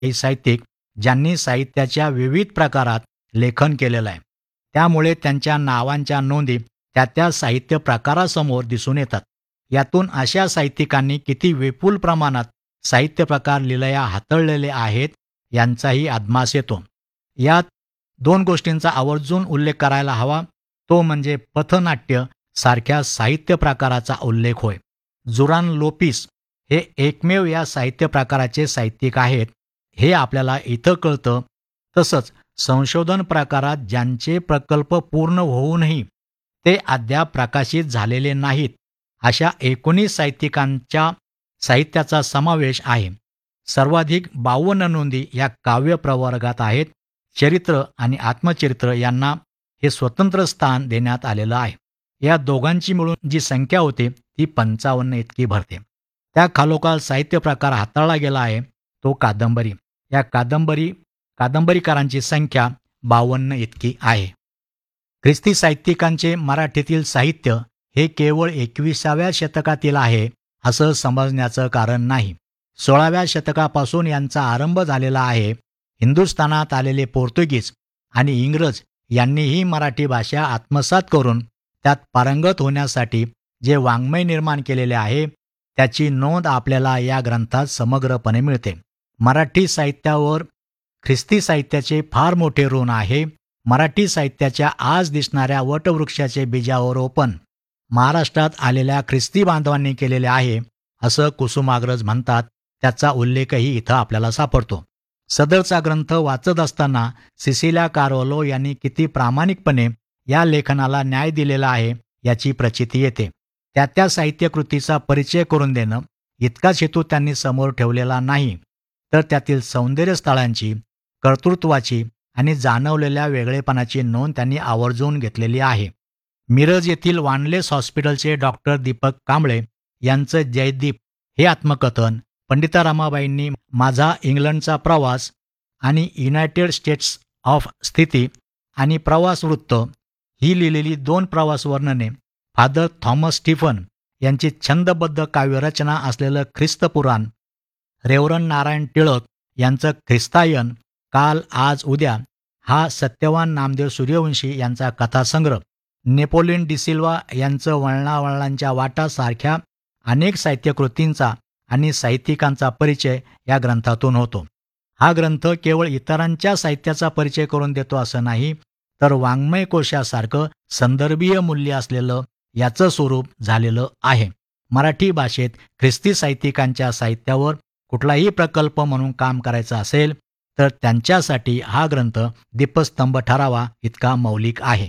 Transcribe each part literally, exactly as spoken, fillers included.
काही साहित्यिक ज्यांनी साहित्याच्या विविध प्रकारात लेखन केलेलं आहे. त्यामुळे त्यांच्या नावांच्या नोंदी त्या त्या साहित्य प्रकारासमोर दिसून येतात. यातून अशा साहित्यिकांनी किती विपुल प्रमाणात साहित्य प्रकार लिलया हाताळलेले आहेत यांचाही अदमास येतो. यात दोन गोष्टींचा आवर्जून उल्लेख करायला हवा, तो म्हणजे पथनाट्य सारख्या साहित्य प्रकाराचा उल्लेख होय. जुरान लोपिस हे एकमेव या साहित्य प्रकाराचे साहित्यिक आहेत हे आपल्याला इथं कळतं. तसंच संशोधन प्रकारात ज्यांचे प्रकल्प पूर्ण होऊनही ते अद्याप प्रकाशित झालेले नाहीत अशा एकोणीस साहित्यिकांच्या साहित्याचा समावेश आहे. सर्वाधिक बावन्न नोंदी या काव्य प्रवर्गात आहेत. चरित्र आणि आत्मचरित्र यांना हे स्वतंत्र स्थान देण्यात आलेलं आहे. या दोघांची मिळून जी संख्या होते ती पंचावन्न इतकी भरते. त्या खालोखाल साहित्य प्रकार हाताळला गेला आहे तो कादंबरी. या कादंबरी कादंबरीकारांची संख्या बावन्न इतकी आहे. ख्रिस्ती साहित्यिकांचे मराठीतील साहित्य हे केवळ एकविसाव्या शतकातील आहे असं समजण्याचं कारण नाही. सोळाव्या शतकापासून यांचा आरंभ झालेला आहे. हिंदुस्थानात आलेले पोर्तुगीज आणि इंग्रज यांनीही मराठी भाषा आत्मसात करून त्यात पारंगत होण्यासाठी जे वाङ्मय निर्माण केलेले आहे त्याची नोंद आपल्याला या ग्रंथात समग्रपणे मिळते. मराठी साहित्यावर ख्रिस्ती साहित्याचे फार मोठे ऋण आहे. मराठी साहित्याच्या आज दिसणाऱ्या वटवृक्षाचे बीजावरोपण महाराष्ट्रात आलेल्या ख्रिस्ती बांधवांनी केलेले आहे असं कुसुमाग्रज म्हणतात. त्याचा उल्लेखही इथं आपल्याला सापडतो. सदरचा ग्रंथ वाचत असताना सिसिलिया कार्वालो यांनी किती प्रामाणिकपणे या लेखनाला न्याय दिलेला आहे याची प्रचिती येते. त्या त्या साहित्यकृतीचा परिचय करून देणं इतकाच हेतू त्यांनी समोर ठेवलेला नाही, तर त्यातील सौंदर्य स्थळांची, कर्तृत्वाची आणि जाणवलेल्या वेगळेपणाची नोंद त्यांनी आवर्जून घेतलेली आहे. मिरज येथील वानलेस हॉस्पिटलचे डॉक्टर दीपक कांबळे यांचं जयदीप हे आत्मकथन, पंडिता रमाबाईंनी माझा इंग्लंडचा प्रवास आणि युनायटेड स्टेट्स ऑफ स्थिती आणि प्रवास वृत्त ही लिहिलेली दोन प्रवास वर्णने, फादर थॉमस स्टीफन यांची छंदबद्ध काव्यरचना असलेलं ख्रिस्तपुराण, रेव्हरंड नारायण टिळक यांचं ख्रिस्तायन काल आज उद्या हा सत्यवान नामदेव सूर्यवंशी यांचा कथासंग्रह, नेपोलियन डिसिल्वा यांचं वळणावळणांच्या वाटा सारख्या अनेक साहित्यकृतींचा आणि साहित्यिकांचा परिचय या ग्रंथातून होतो. हा ग्रंथ केवळ इतरांच्या साहित्याचा परिचय करून देतो असं नाही, तर वाङ्मय कोशासारखं संदर्भीय मूल्य असलेलं याचं स्वरूप झालेलं आहे. मराठी भाषेत ख्रिस्ती साहित्यिकांच्या साहित्यावर कुठलाही प्रकल्प म्हणून काम करायचं असेल तर त्यांच्यासाठी हा ग्रंथ दीपस्तंभ ठरावा इतका मौलिक आहे.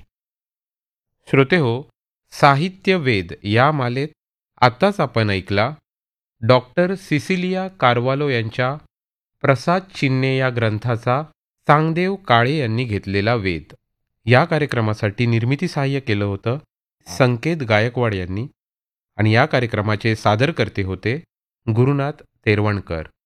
श्रोतेहो, साहित्य वेद या मालेत आत्ताच आपण ऐकला डॉक्टर सिसिलिया कार्वालो यांच्या प्रसाद चिन्हे या ग्रंथाचा सांगदेव काळे यांनी घेतलेला वेध. या कार्यक्रमासाठी निर्मिती सहाय्य केलं होतं संकेत गायकवाड यांनी आणि या कार्यक्रमाचे सादरकर्ते होते गुरुनाथ तेरवणकर.